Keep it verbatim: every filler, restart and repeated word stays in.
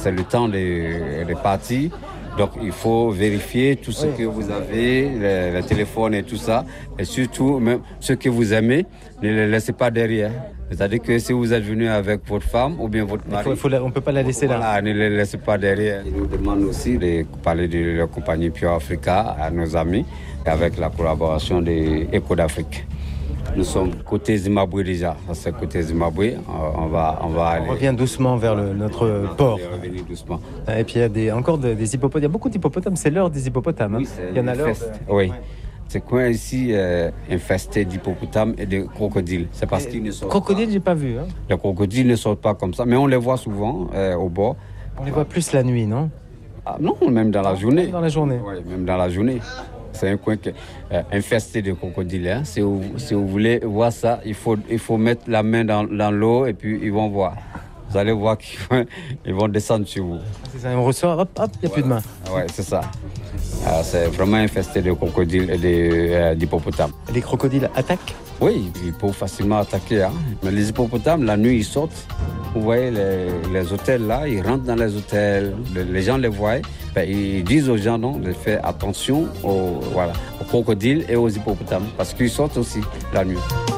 c'est le temps de, de partir. Donc, il faut vérifier tout ce oui. que vous avez, le, le téléphone et tout ça. Et surtout, même ce que vous aimez, ne les laissez pas derrière. C'est-à-dire que si vous êtes venu avec votre femme ou bien votre mari, il faut, il faut la, on ne peut pas la laisser voilà, là. Ne les laissez pas derrière. Ils nous demandent aussi de parler de la compagnie Pure Africa à nos amis, avec la collaboration de Eco d'Afrique. Nous sommes côté Zimbabwe déjà. C'est côté Zimbabwe. On va, on va aller. On revient doucement vers le, notre on port. Revenir doucement. Et puis il y a des, encore des, des hippopotames. Il y a beaucoup d'hippopotames. C'est l'heure des hippopotames. Hein. Oui, il y en a l'heure. De... Oui. C'est quoi ici euh, infesté d'hippopotames et de crocodiles. C'est parce qu'ils ne sortent crocodiles, pas. j'ai pas vu. Hein. Les crocodiles ne sortent pas comme ça, mais on les voit souvent euh, au bord. On les voit plus la nuit, non? Ah, non, même dans la journée. Dans la journée. Oui, même dans la journée. C'est un coin que, euh, infesté de crocodiles. Hein. Si, vous, si vous voulez voir ça, il faut, il faut mettre la main dans, dans l'eau et puis ils vont voir. Vous allez voir qu'ils vont, ils vont descendre sur vous. C'est ça, on ressort, hop, hop, il n'y a plus de main. Oui, c'est ça. Euh, c'est vraiment infesté de crocodiles et de, euh, d'hippopotames. Les crocodiles attaquent? Oui, ils peuvent facilement attaquer. Hein. Mais les hippopotames, la nuit, ils sortent. Vous voyez les, les hôtels là, ils rentrent dans les hôtels, les, les gens les voient. Ben, ils disent aux gens non, de faire attention aux, voilà, aux crocodiles et aux hippopotames parce qu'ils sortent aussi la nuit.